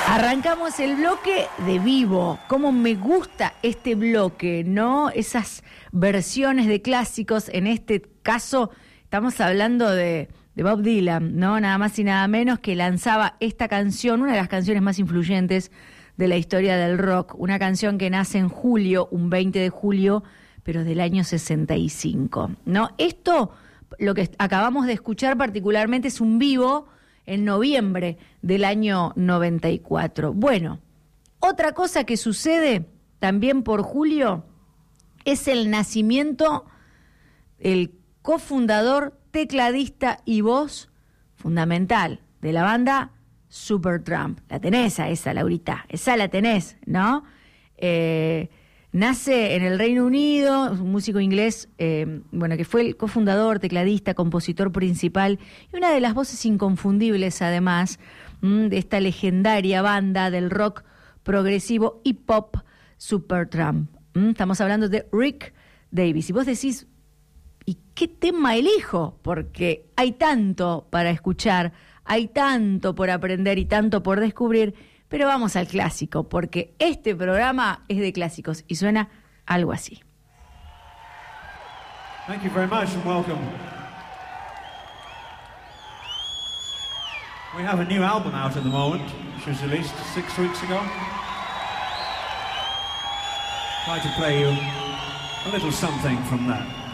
Arrancamos el bloque de vivo. Cómo me gusta este bloque, ¿no? Esas versiones de clásicos. En este caso estamos hablando de Bob Dylan, ¿no? Nada más y nada menos, que lanzaba esta canción, una de las canciones más influyentes de la historia del rock. Una canción que nace en julio, un 20 de julio, pero del año 65, ¿no? Esto, lo que acabamos de escuchar particularmente, es un vivo en noviembre del año 94. Bueno, otra cosa que sucede también por julio es el nacimiento, el cofundador, tecladista y voz fundamental de la banda Supertramp. La tenés a esa, Laurita, esa la tenés, ¿no? Nace en el Reino Unido, un músico inglés, que fue el cofundador, tecladista, compositor principal y una de las voces inconfundibles, además, de esta legendaria banda del rock progresivo y pop Supertramp. Estamos hablando de Rick Davies. Y vos decís, ¿y qué tema elijo? Porque hay tanto para escuchar, hay tanto por aprender y tanto por descubrir. Pero vamos al clásico, porque este programa es de clásicos y suena algo así. Thank you very much and welcome. We have a new album out at the moment, which was released 6 weeks ago. I'd like to play you a little something from that.